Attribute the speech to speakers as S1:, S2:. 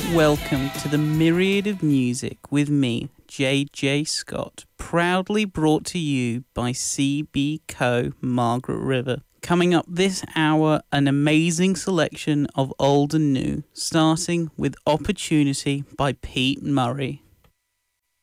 S1: Welcome to the Myriad of Music with me, JJ Scott, proudly brought to you by CB Co. Margaret River. Coming up this hour, an amazing selection of old and new, starting with Opportunity by Pete Murray.